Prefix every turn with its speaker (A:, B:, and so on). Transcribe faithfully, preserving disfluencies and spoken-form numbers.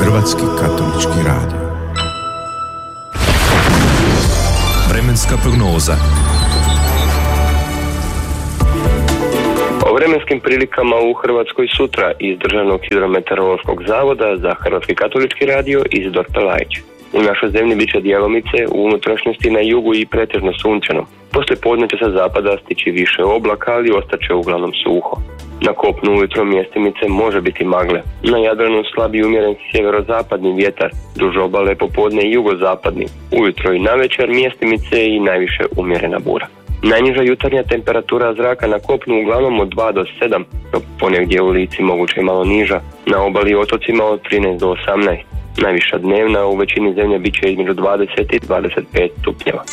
A: Hrvatski katolički radio.
B: Vremenska prognoza.
C: O vremenskim prilikama u Hrvatskoj sutra iz Državnog hidrometeorološkog zavoda za Hrvatski katolički radio Izidor Pelajić. U našoj zemlji bit će djelomice, u unutrašnjosti na jugu i pretežno sunčano. Poslije podne će sa zapada stići više oblaka, ali ostaće uglavnom suho. Na kopnu ujutro mjestimice može biti magle. Na Jadranu slabi umjeren sjeverozapadni vjetar, duž obale popodne i jugozapadni. Ujutro i navečer mjestimice i najviše umjerena bura. Najniža jutarnja temperatura zraka na kopnu uglavnom od dva do sedam, dok ponegdje u Lici moguće i malo niža. Na obali i otocima od trinaest do osamnaest. Najviša dnevna u većini zemlje bit će između dvadeset i dvadeset pet stupnjeva.